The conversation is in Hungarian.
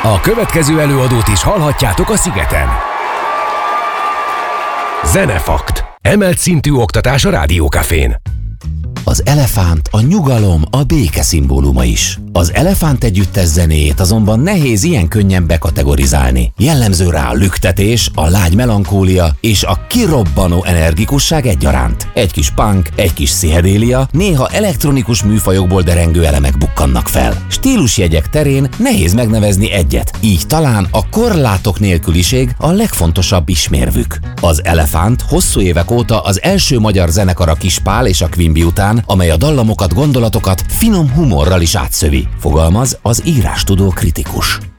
A következő előadót is hallhatjátok a Szigeten. Zenefakt. Emelt szintű oktatás a Rádiókafén. Az elefánt a nyugalom, a béke szimbóluma is. Az elefánt együttes zenéjét azonban nehéz ilyen könnyen bekategorizálni. Jellemző rá a lüktetés, a lágy melankólia és a kirobbanó energikusság egyaránt. Egy kis punk, egy kis pszichedélia, néha elektronikus műfajokból derengő elemek bukkannak fel. Stílusjegyek terén nehéz megnevezni egyet, így talán a korlátok nélküliség a legfontosabb ismérvük. Az elefánt hosszú évek óta az első magyar zenekar a Kis Pál és a Quimby után, amely a dallamokat, gondolatokat finom humorral is átszövi, fogalmaz az írástudó kritikus.